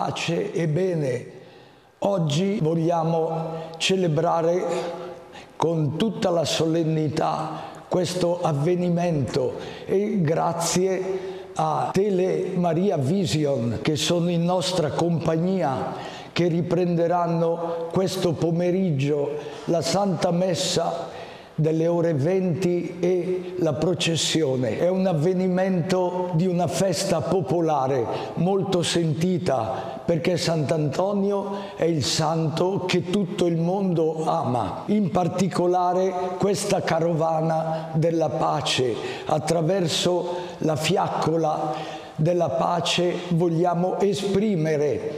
pace e bene. Oggi vogliamo celebrare con tutta la solennità questo avvenimento e grazie a Tele Maria Vision che sono in nostra compagnia, che riprenderanno questo pomeriggio la Santa Messa delle ore 20 e la processione. È un avvenimento di una festa popolare molto sentita, perché Sant'Antonio è il santo che tutto il mondo ama. In particolare questa carovana della pace, attraverso la fiaccola della pace vogliamo esprimere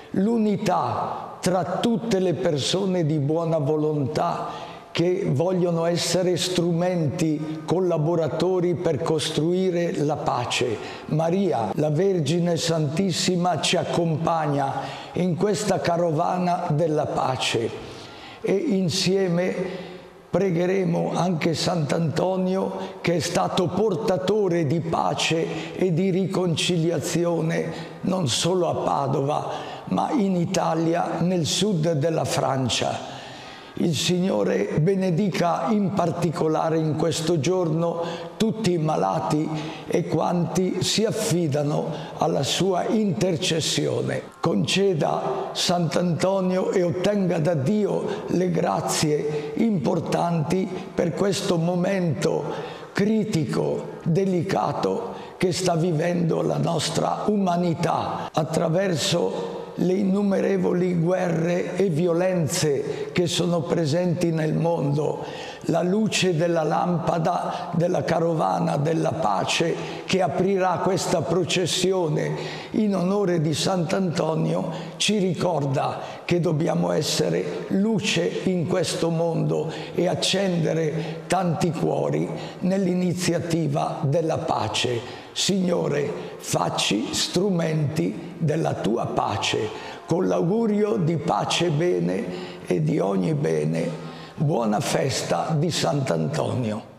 l'unità tra tutte le persone di buona volontà che vogliono essere strumenti collaboratori per costruire la pace. Maria, la Vergine Santissima, ci accompagna in questa carovana della pace e insieme pregheremo anche Sant'Antonio, che è stato portatore di pace e di riconciliazione non solo a Padova, ma in Italia, nel sud della Francia. Il Signore benedica in particolare in questo giorno tutti i malati e quanti si affidano alla sua intercessione. Conceda Sant'Antonio e ottenga da Dio le grazie importanti per questo momento critico, delicato che sta vivendo la nostra umanità attraverso le innumerevoli guerre e violenze che sono presenti nel mondo. La luce della lampada della carovana della pace che aprirà questa processione in onore di Sant'Antonio ci ricorda che dobbiamo essere luce in questo mondo e accendere tanti cuori nell'iniziativa della pace. Signore, facci strumenti della tua pace. Con l'augurio di pace e bene e di ogni bene, buona festa di Sant'Antonio.